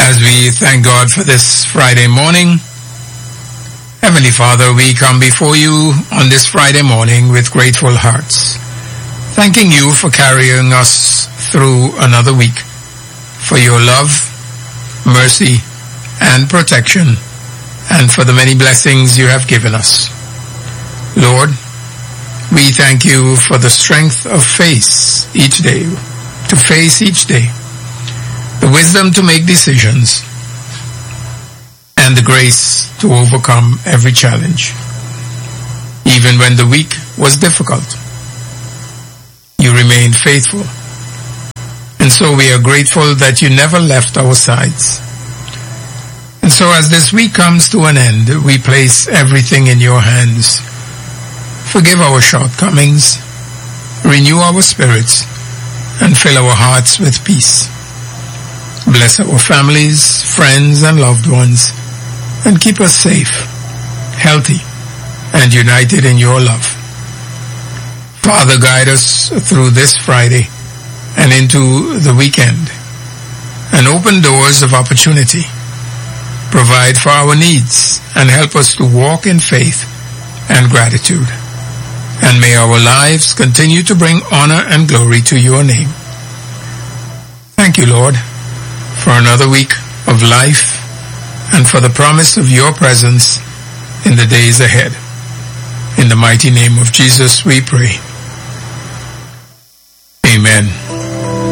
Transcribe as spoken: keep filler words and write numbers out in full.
As we thank God for this Friday morning, Heavenly Father, we come before you on this Friday morning with grateful hearts, thanking you for carrying us through another week, for your love, mercy, and protection, and for the many blessings you have given us. Lord, we thank you for the strength of face each day, to face each day, the wisdom to make decisions, and the grace to overcome every challenge. Even when the week was difficult, you remained faithful. And so we are grateful that you never left our sides. And so as this week comes to an end, we place everything in your hands. Forgive our shortcomings, renew our spirits, and fill our hearts with peace. Bless our families, friends, and loved ones, and keep us safe, healthy, and united in your love. Father, guide us through this Friday and into the weekend, and open doors of opportunity. Provide for our needs, and help us to walk in faith and gratitude. And may our lives continue to bring honor and glory to your name. Thank you, Lord, for another week of life and for the promise of your presence in the days ahead. In the mighty name of Jesus we pray. Amen.